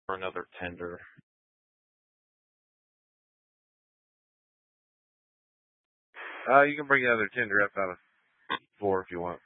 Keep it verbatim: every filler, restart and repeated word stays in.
or another tender. Uh, you can bring the other tender up out of four if you want.